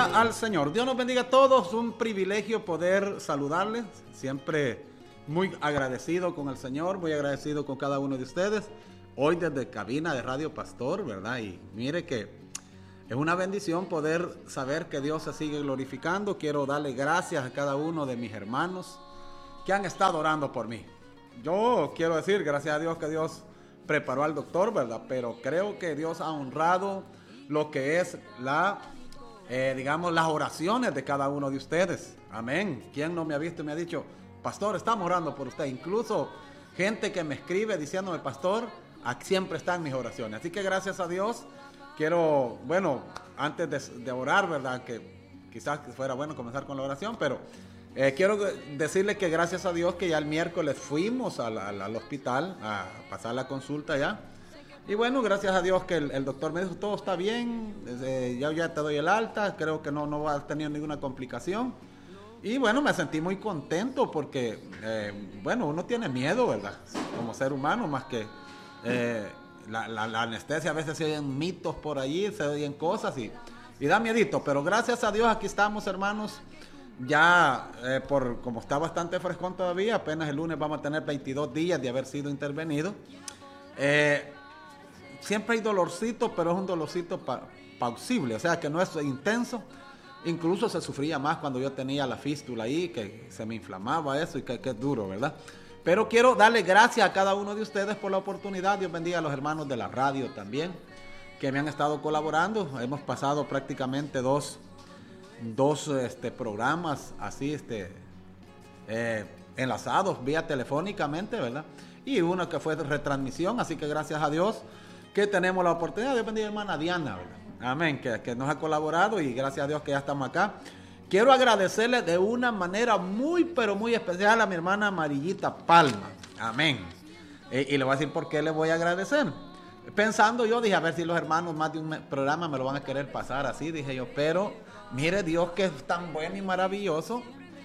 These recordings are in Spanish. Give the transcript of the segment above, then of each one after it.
al Señor. Dios nos bendiga a todos. Un privilegio poder saludarles. Siempre muy agradecido con el Señor, muy agradecido con cada uno de ustedes. Hoy desde cabina de Radio Pastor, ¿verdad? Y mire que es una bendición poder saber que Dios se sigue glorificando. Quiero darle gracias a cada uno de mis hermanos que han estado orando por mí. Yo quiero decir, gracias a Dios, que Dios preparó al doctor, ¿verdad? Pero creo que Dios ha honrado lo que es digamos, las oraciones de cada uno de ustedes. Amén. ¿Quién no me ha visto y me ha dicho, pastor, estamos orando por usted? Incluso gente que me escribe diciéndome, pastor, siempre están mis oraciones. Así que gracias a Dios, quiero, bueno, antes de orar, ¿verdad? Que quizás fuera bueno comenzar con la oración, pero quiero decirle que gracias a Dios que ya el miércoles fuimos al hospital a pasar la consulta ya. Y bueno, gracias a Dios que el doctor me dijo, todo está bien, ya te doy el alta, creo que no va a tener ninguna complicación. Y bueno, me sentí muy contento porque, bueno, uno tiene miedo, ¿verdad? Como ser humano, más que la anestesia, a veces se oyen mitos por allí, se oyen cosas y da miedito. Pero gracias a Dios aquí estamos, hermanos. Ya, como está bastante frescón todavía, apenas el lunes vamos a tener 22 días de haber sido intervenido. Siempre hay dolorcito, pero es un dolorcito pausible, o sea que no es intenso. Incluso se sufría más cuando yo tenía la fístula ahí, que se me inflamaba eso y que es duro, ¿verdad? Pero quiero darle gracias a cada uno de ustedes por la oportunidad. Dios bendiga a los hermanos de la radio también, que me han estado colaborando. Hemos pasado prácticamente dos programas así, enlazados vía telefónicamente, ¿verdad? Y uno que fue de retransmisión, así que gracias a Dios que tenemos la oportunidad. Dios bendiga a hermana Diana, ¿verdad? Amén, que nos ha colaborado y gracias a Dios que ya estamos acá. Quiero agradecerle de una manera muy, pero muy especial a mi hermana Amarillita Palma. Amén. Y le voy a decir por qué le voy a agradecer. Pensando yo, dije, a ver si los hermanos más de un programa me lo van a querer pasar así, dije yo, pero mire Dios que es tan bueno y maravilloso.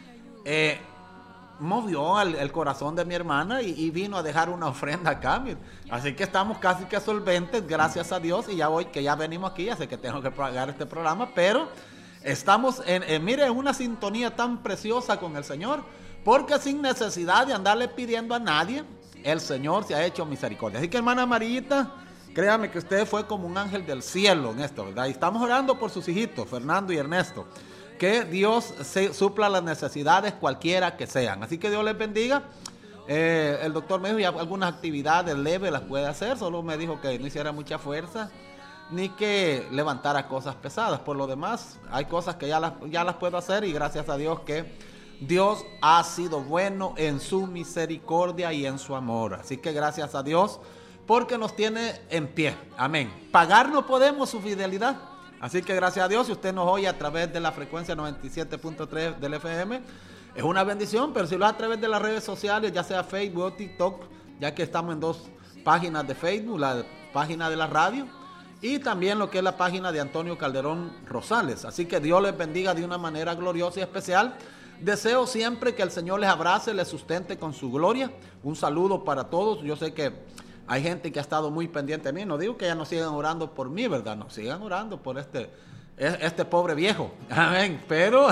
Movió el corazón de mi hermana y vino a dejar una ofrenda acá. Así que estamos casi que solventes, gracias a Dios. Y ya hoy que ya venimos aquí, ya sé que tengo que pagar este programa, pero estamos en una sintonía tan preciosa con el Señor, porque sin necesidad de andarle pidiendo a nadie, el Señor se ha hecho misericordia. Así que hermana Amarillita, créame que usted fue como un ángel del cielo en esto, ¿verdad? Y estamos orando por sus hijitos, Fernando y Ernesto. Que Dios supla las necesidades cualquiera que sean. Así que Dios les bendiga. El doctor me dijo ya algunas actividades leves las puede hacer. Solo me dijo que no hiciera mucha fuerza ni que levantara cosas pesadas. Por lo demás, hay cosas que ya las puedo hacer. Y gracias a Dios que Dios ha sido bueno en su misericordia y en su amor. Así que gracias a Dios porque nos tiene en pie. Amén. Pagar no podemos su fidelidad. Así que gracias a Dios, si usted nos oye a través de la frecuencia 97.3 del FM, es una bendición, pero si lo hace a través de las redes sociales, ya sea Facebook o TikTok, ya que estamos en dos páginas de Facebook, la página de la radio y también lo que es la página de Antonio Calderón Rosales. Así que Dios les bendiga de una manera gloriosa y especial. Deseo siempre que el Señor les abrace, les sustente con su gloria. Un saludo para todos. Yo sé que hay gente que ha estado muy pendiente de mí. No digo que ya no sigan orando por mí, ¿verdad? No, sigan orando por este pobre viejo. Amén. Pero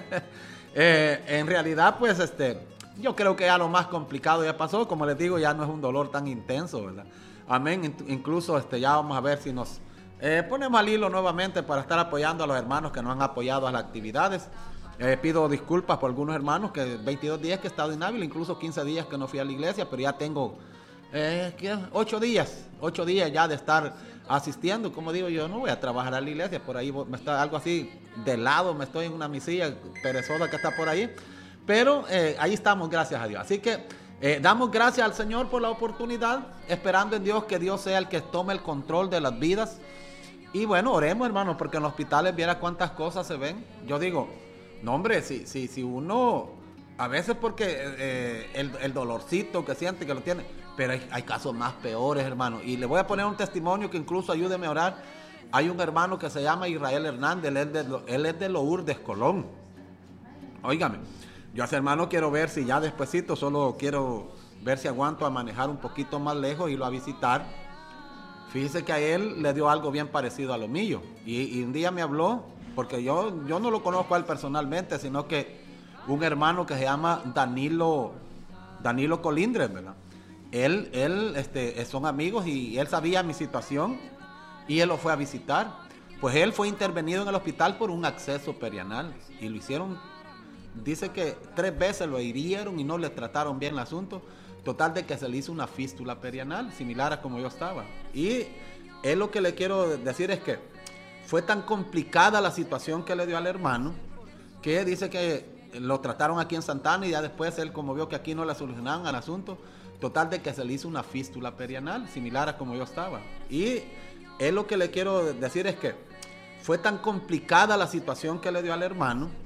en realidad, pues, yo creo que ya lo más complicado ya pasó. Como les digo, ya no es un dolor tan intenso, ¿verdad? Amén. Incluso ya vamos a ver si nos ponemos al hilo nuevamente para estar apoyando a los hermanos que nos han apoyado a las actividades. Pido disculpas por algunos hermanos que 22 días que he estado inhábil, incluso 15 días que no fui a la iglesia, pero ya tengo 8 días ya de estar asistiendo. Como digo, yo no voy a trabajar a la iglesia, por ahí me está algo así de lado, me estoy en una misilla perezosa que está por ahí, pero ahí estamos, gracias a Dios. Así que damos gracias al Señor por la oportunidad, esperando en Dios que Dios sea el que tome el control de las vidas. Y bueno, oremos, hermanos, porque en los hospitales viera cuántas cosas se ven. Yo digo, no hombre, si uno, a veces porque el dolorcito que siente que lo tiene, pero hay casos más peores, hermano. Y le voy a poner un testimonio que incluso ayúdeme a orar. Hay un hermano que se llama Israel Hernández, él es de Lourdes, Colón. Óigame, yo a ese hermano quiero ver si ya despuesito, solo quiero ver si aguanto a manejar un poquito más lejos y irlo a visitar. Fíjese que a él le dio algo bien parecido a lo mío. Y un día me habló porque yo no lo conozco a él personalmente, sino que un hermano que se llama Danilo Colindres, ¿verdad? Él son amigos y él sabía mi situación y él lo fue a visitar. Pues él fue intervenido en el hospital por un acceso perianal y lo hicieron, dice que 3 veces lo hirieron y no le trataron bien el asunto. Total de que se le hizo una fístula perianal, similar a como yo estaba. Y él, lo que le quiero decir es que fue tan complicada la situación que le dio al hermano, que dice que lo trataron aquí en Santana y ya después él, como vio que aquí no le solucionaban al asunto, total de que se le hizo una fístula perianal, similar a como yo estaba. Y él, lo que le quiero decir es que fue tan complicada la situación que le dio al hermano,